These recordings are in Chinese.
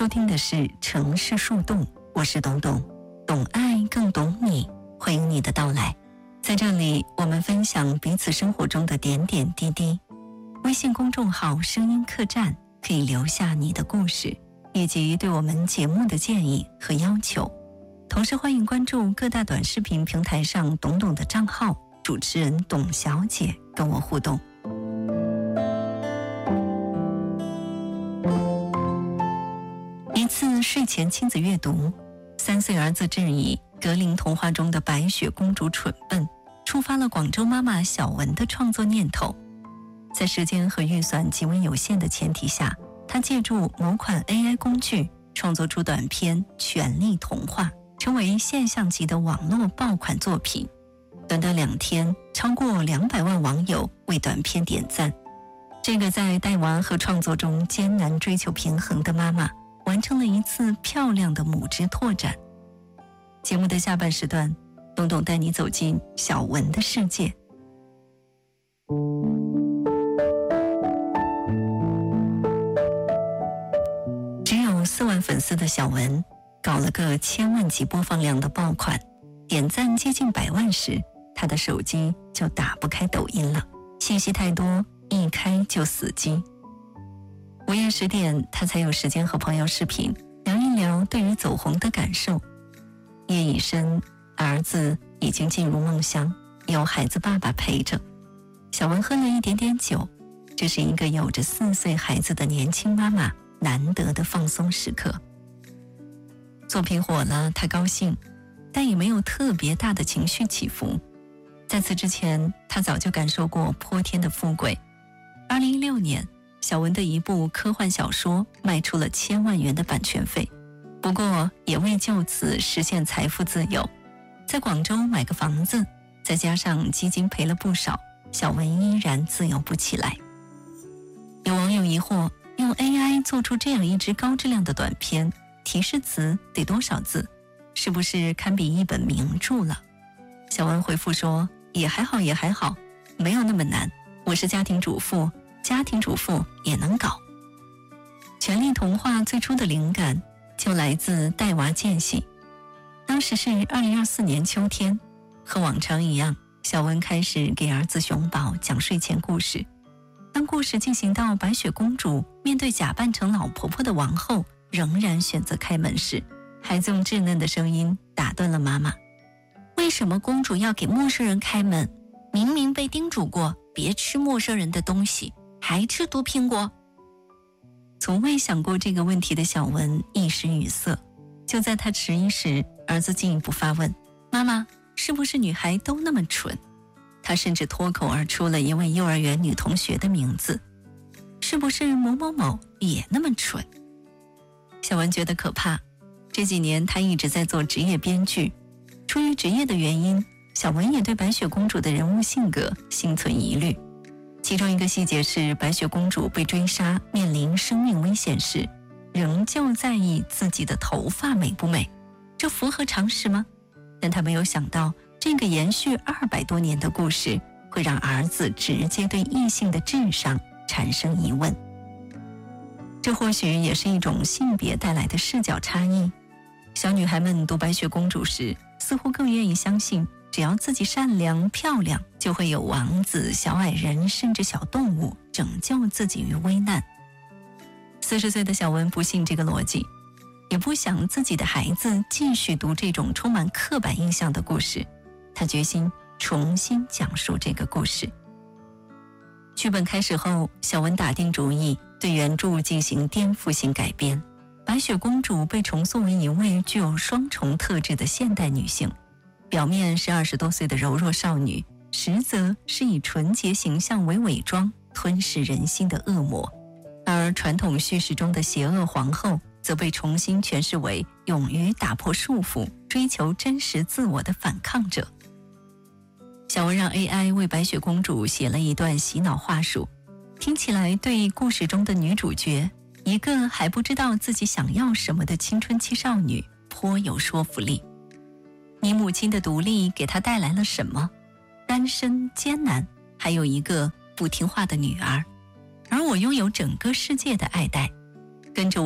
收听的是城市树洞，我是董董，懂爱更懂你，欢迎你的到来。在这里，我们分享彼此生活中的点点滴滴。微信公众号声音客栈可以留下你的故事，以及对我们节目的建议和要求。同时欢迎关注各大短视频平台上董董的账号，主持人董小姐跟我互动。一次睡前亲子阅读，3岁儿子质疑格林童话中的白雪公主蠢笨，触发了广州妈妈小文的创作念头。在时间和预算极为有限的前提下，她借助某款 AI 工具创作出短片《权力童话》，成为现象级的网络爆款作品。短短2天，超过200万网友为短片点赞。这个在带娃和创作中艰难追求平衡的妈妈，完成了一次漂亮的母职拓展。节目的下半时段，董董带你走进小文的世界。只有4万粉丝的小文，搞了个1000万级播放量的爆款，点赞接近100万时，他的手机就打不开抖音了，信息太多，一开就死机。午夜10点，他才有时间和朋友视频，聊一聊对于走红的感受。夜已深，儿子已经进入梦乡，有孩子爸爸陪着。小文喝了一点点酒，这是一个有着4岁孩子的年轻妈妈难得的放松时刻。作品火了，他高兴，但也没有特别大的情绪起伏。在此之前，他早就感受过泼天的富贵。2016年，小文的一部科幻小说卖出了1000万元的版权费，不过也未就此实现财富自由。在广州买个房子，再加上基金赔了不少，小文依然自由不起来。有网友疑惑，用 AI 做出这样一支高质量的短片，提示词得多少字？是不是堪比一本名著了？小文回复说，也还好也还好，没有那么难，我是家庭主妇，家庭主妇也能搞。权力童话最初的灵感就来自带娃间隙。当时是2024年秋天，和往常一样，小文开始给儿子熊宝讲睡前故事。当故事进行到白雪公主面对假扮成老婆婆的王后仍然选择开门时，孩子用稚嫩的声音打断了妈妈。为什么公主要给陌生人开门？明明被叮嘱过别吃陌生人的东西，还吃毒苹果。从未想过这个问题的小文一时语塞。就在他迟疑时，儿子进一步发问，妈妈，是不是女孩都那么蠢？他甚至脱口而出了一位幼儿园女同学的名字，是不是某某某也那么蠢？小文觉得可怕。这几年他一直在做职业编剧，出于职业的原因，小文也对白雪公主的人物性格心存疑虑。其中一个细节是，白雪公主被追杀，面临生命危险时，仍旧在意自己的头发美不美，这符合常识吗？但他没有想到，这个延续200多年的故事会让儿子直接对异性的智商产生疑问。这或许也是一种性别带来的视角差异。小女孩们读白雪公主时，似乎更愿意相信，只要自己善良漂亮，就会有王子、小矮人甚至小动物拯救自己于危难。40岁的小文不信这个逻辑，也不想自己的孩子继续读这种充满刻板印象的故事。他决心重新讲述这个故事。剧本开始后，小文打定主意对原著进行颠覆性改编。白雪公主被重塑为一位具有双重特质的现代女性，表面是20多岁的柔弱少女，实则是以纯洁形象为伪装，吞噬人心的恶魔。而传统叙事中的邪恶皇后则被重新诠释为勇于打破束缚，追求真实自我的反抗者。小文让 AI 为白雪公主写了一段洗脑话术，听起来对故事中的女主角，一个还不知道自己想要什么的青春期少女，颇有说服力。你母亲的独立给她带来了什么？单身艰难，还有一个不听话的女儿，而我拥有整个世界的爱戴。跟着我，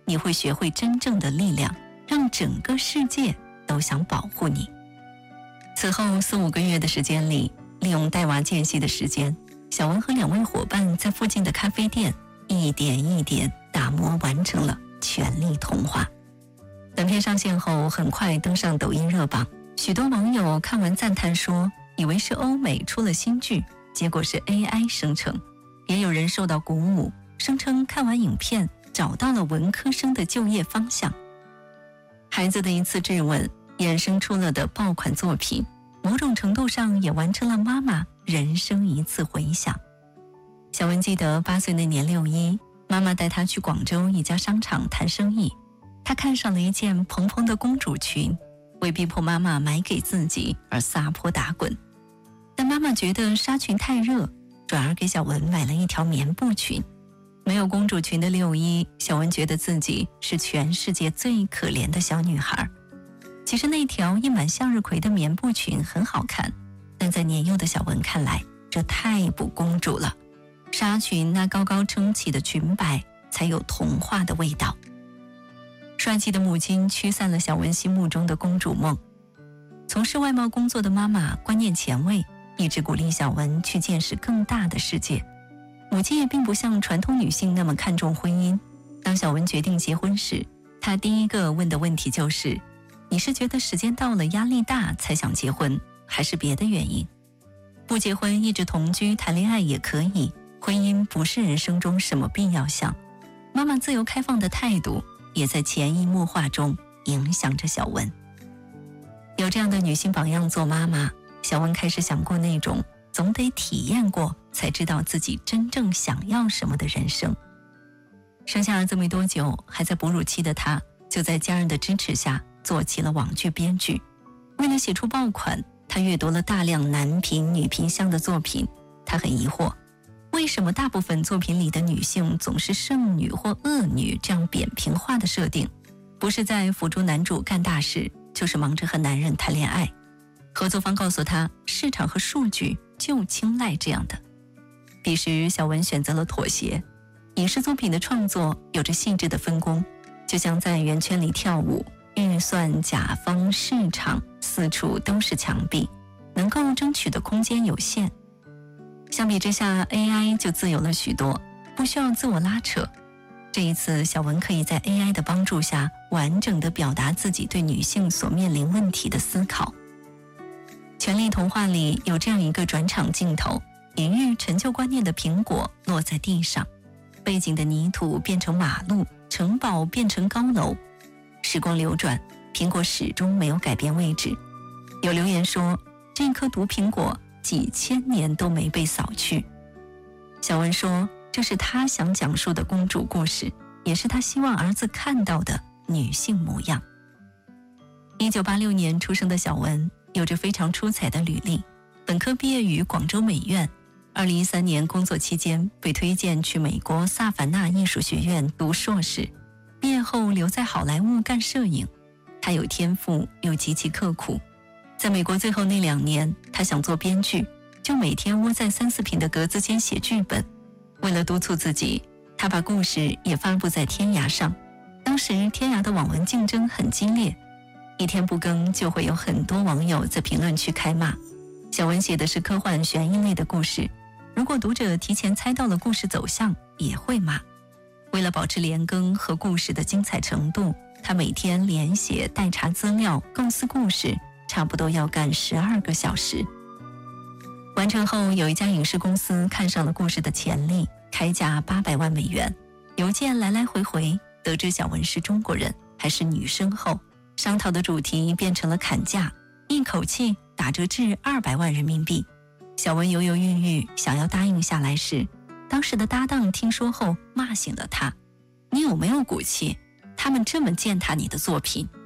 你会学会真正的力量，让整个世界都想保护你。此后4-5个月的时间里，利用带娃间隙的时间，小文和2位伙伴在附近的咖啡店一点一点打磨完成了《权力童话》。本片上线后很快登上抖音热榜，许多网友看完赞叹说，以为是欧美出了新剧，结果是 AI 生成。也有人受到鼓舞，声称看完影片找到了文科生的就业方向。孩子的一次质问衍生出了的爆款作品，某种程度上也完成了妈妈人生一次回想。小文记得8岁那年6一，妈妈带她去广州一家商场谈生意，她看上了一件蓬蓬的公主裙，为逼迫妈妈买给自己而撒泼打滚。但妈妈觉得纱裙太热，转而给小文买了一条棉布裙。没有公主裙的6一，小文觉得自己是全世界最可怜的小女孩。其实那条印满向日葵的棉布裙很好看，但在年幼的小文看来，这太不公主了。纱裙那高高撑起的裙摆才有童话的味道。帅气的母亲驱散了小文心目中的公主梦。从事外贸工作的妈妈观念前卫，一直鼓励小文去见识更大的世界。母亲也并不像传统女性那么看重婚姻。当小文决定结婚时，她第一个问的问题就是：你是觉得时间到了压力大才想结婚，还是别的原因？不结婚一直同居谈恋爱也可以，婚姻不是人生中什么必要项。妈妈自由开放的态度也在潜移默化中影响着小文。有这样的女性榜样做妈妈，小文开始想过那种总得体验过才知道自己真正想要什么的人生。生下儿子没多久，还在哺乳期的她就在家人的支持下做起了网剧编剧。为了写出爆款，她阅读了大量男频女频向的作品。她很疑惑，为什么大部分作品里的女性总是圣女或恶女这样扁平化的设定，不是在辅助男主干大事，就是忙着和男人谈恋爱。合作方告诉她，市场和数据就青睐这样的。彼时小文选择了妥协。影视作品的创作有着细致的分工，就像在圆圈里跳舞，预算、甲方、市场四处都是墙壁，能够争取的空间有限。相比之下 AI 就自由了许多，不需要自我拉扯。这一次小文可以在 AI 的帮助下完整地表达自己对女性所面临问题的思考。权力童话里有这样一个转场镜头，隐喻陈旧观念的苹果落在地上，背景的泥土变成马路，城堡变成高楼。时光流转，苹果始终没有改变位置。有留言说，这颗毒苹果几千年都没被扫去。小文说，这是她想讲述的公主故事，也是她希望儿子看到的女性模样。1986年出生的小文有着非常出彩的履历，本科毕业于广州美院，2013年工作期间被推荐去美国萨凡纳艺术学院读硕士，毕业后留在好莱坞干摄影。他有天赋又极其刻苦，在美国最后那2年，他想做编剧，就每天窝在3-4平的格子间写剧本。为了督促自己，他把故事也发布在天涯上。当时天涯的网文竞争很激烈，一天不更就会有很多网友在评论区开骂。小文写的是科幻悬疑类的故事，如果读者提前猜到了故事走向，也会骂。为了保持连更和故事的精彩程度，他每天连写代查资料，构思故事，差不多要干12个小时。完成后，有一家影视公司看上了故事的潜力，开价800万美元。邮件来来回回，得知小文是中国人，还是女生后，商讨的主题变成了砍价，一口气打折至200万人民币。小文犹犹豫豫想要答应下来时，当时的搭档听说后骂醒了他：你有没有骨气？他们这么践踏你的作品，